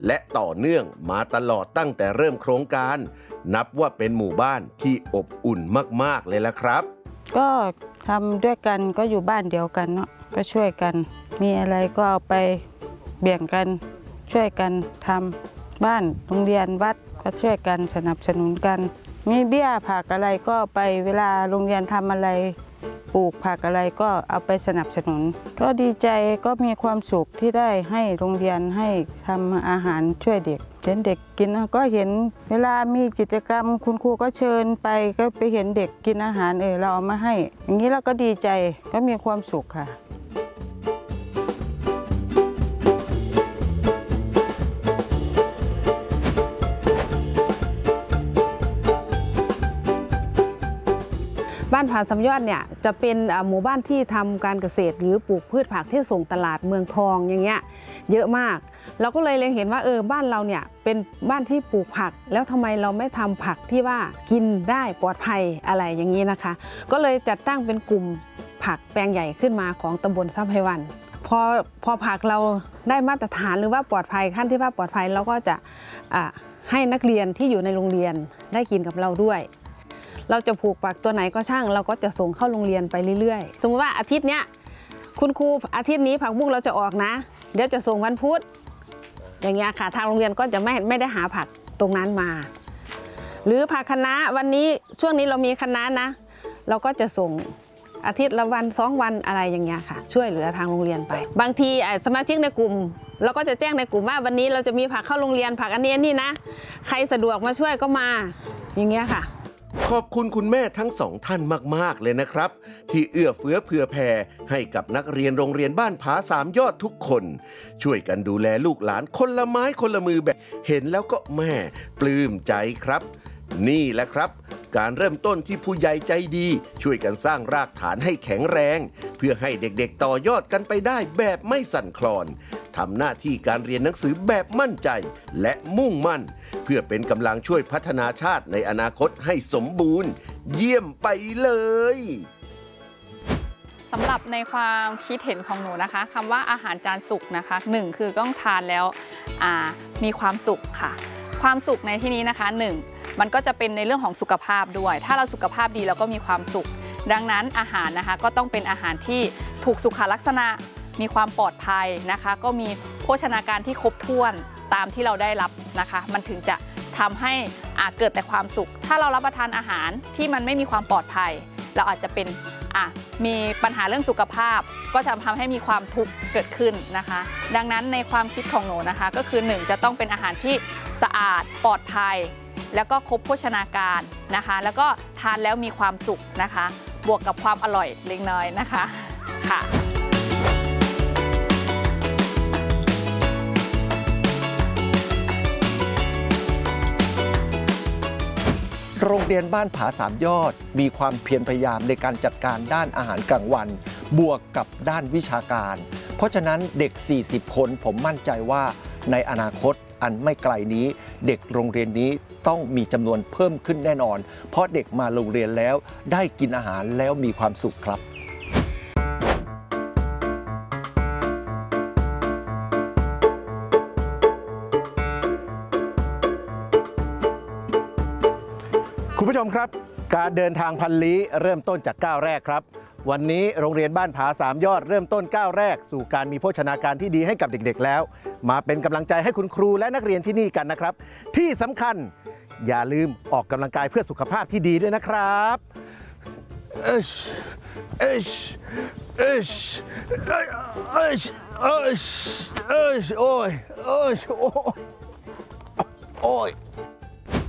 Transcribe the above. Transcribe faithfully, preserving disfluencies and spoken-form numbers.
และต่อเนื่องมาตลอดตั้งแต่เริ่มโครงการนับว่าเป็นหมู่บ้านที่อบอุ่นมากๆเลยละครับก็ทำด้วยกันก็อยู่บ้านเดียวกันเนาะก็ช่วยกันมีอะไรก็เอาไปแบ่งกันช่วยกันทำบ้านโรงเรียนวัดก็ช่วยกันสนับสนุนกันมีเบี้ยผักอะไรก็ไปเวลาโรงเรียนทำอะไรปลูกผักอะไรก็เอาไปสนับสนุนก็ดีใจก็มีความสุขที่ได้ให้โรงเรียนให้ทำอาหารช่วยเด็กเห็นเด็กกินก็เห็นเวลามีกิจกรรมคุณครูก็เชิญไปก็ไปเห็นเด็กกินอาหารเออเราเอามาให้อย่างนี้เราก็ดีใจก็มีความสุขค่ะบ้านผาสามยอดเนี่ยจะเป็นหมู่บ้านที่ทำการเกษตรหรือปลูกพืชผักที่ส่งตลาดเมืองทองอย่างเงี้ยเยอะมากเราก็เลยเล็งเห็นว่าเออบ้านเราเนี่ยเป็นบ้านที่ปลูกผักแล้วทำไมเราไม่ทำผักที่ว่ากินได้ปลอดภัยอะไรอย่างนี้นะคะก็เลยจัดตั้งเป็นกลุ่มผักแปลงใหญ่ขึ้นมาของตำบลทรัพย์ไพวันพอพอผักเราได้มาตรฐานหรือว่าปลอดภัยขั้นที่ว่าปลอดภัยเราก็จะให้นักเรียนที่อยู่ในโรงเรียนได้กินกับเราด้วยเราจะปลูกผักตัวไหนก็ช่างเราก็จะส่งเข้าโรงเรียนไปเรื่อยๆสมมติว่าอาทิตย์เนี้ยคุณครูอาทิตย์นี้ผักบุ้งเราจะออกนะเดี๋ยวจะส่งวันพุธอย่างเงี้ยค่ะทางโรงเรียนก็จะไม่ไม่ได้หาผักตรงนั้นมาหรือผักคะน้าวันนี้ช่วงนี้เรามีคะน้านะเราก็จะส่งอาทิตย์ละวันสองวันอะไรอย่างเงี้ยค่ะช่วยเหลือทางโรงเรียนไปบางทีสมาชิกในกลุ่มเราก็จะแจ้งในกลุ่มว่าวันนี้เราจะมีผักเข้าโรงเรียนผักอันนี้นี่นะใครสะดวกมาช่วยก็มาอย่างเงี้ยค่ะขอบคุณคุณแม่ทั้งสองท่านมากๆเลยนะครับที่เอื้อเฟื้อเผื่อแผ่ให้กับนักเรียนโรงเรียนบ้านผาสามยอดทุกคนช่วยกันดูแลลูกหลานคนละไม้คนละมือแบบเห็นแล้วก็แม่ปลื้มใจครับนี่แหละครับการเริ่มต้นที่ผู้ใหญ่ใจดีช่วยกันสร้างรากฐานให้แข็งแรงเพื่อให้เด็กๆต่อยอดกันไปได้แบบไม่สั่นคลอนทำหน้าที่การเรียนหนังสือแบบมั่นใจและมุ่งมั่นเพื่อเป็นกำลังช่วยพัฒนาชาติในอนาคตให้สมบูรณ์เยี่ยมไปเลยสำหรับในความคิดเห็นของหนูนะคะคำว่าอาหารจานสุกนะคะหนึ่งคือต้องทานแล้วมีความสุขค่ะความสุขในที่นี้นะคะหนึ่งมันก็จะเป็นในเรื่องของสุขภาพด้วยถ้าเราสุขภาพดีเราก็มีความสุขดังนั้นอาหารนะคะก็ต้องเป็นอาหารที่ถูกสุขลักษณะมีความปลอดภัยนะคะก็มีโภชนาการที่ครบถ้วนตามที่เราได้รับนะคะมันถึงจะทำให้อาจเกิดแต่ความสุขถ้าเรารับประทานอาหารที่มันไม่มีความปลอดภัยเราอาจจะเป็นอ่ะมีปัญหาเรื่องสุขภาพก็จะทำให้มีความทุกข์เกิดขึ้นนะคะดังนั้นในความคิดของหนูนะคะก็คือหนึ่งจะต้องเป็นอาหารที่สะอาดปลอดภัยแล้วก็ครบโภชนาการนะคะแล้วก็ทานแล้วมีความสุขนะคะบวกกับความอร่อยเล็กน้อยนะคะค่ะโรงเรียนบ้านผาสามยอดมีความเพียรพยายามในการจัดการด้านอาหารกลางวันบวกกับด้านวิชาการเพราะฉะนั้นเด็กสี่สิบคนผมมั่นใจว่าในอนาคตอันไม่ไกลนี้เด็กโรงเรียนนี้ต้องมีจำนวนเพิ่มขึ้นแน่นอนเพราะเด็กมาโรงเรียนแล้วได้กินอาหารแล้วมีความสุขครับคุณผู้ชมครับการเดินทางพันลี้เริ่มต้นจากก้าวแรกครับวันนี้โรงเรียนบ้านผาสามยอดเริ่มต้นก้าวแรกสู่การมีโภชนาการที่ดีให้กับเด็กๆแล้วมาเป็นกำลังใจให้คุณครูและนักเรียนที่นี่กันนะครับที่สำคัญอย่าลืมออกกำลังกายเพื่อสุขภาพที่ดีด้วยนะครับเอชเอชเอชเอชเอชเอชเอชโอ้ยเอชโอ้ยโอ้ย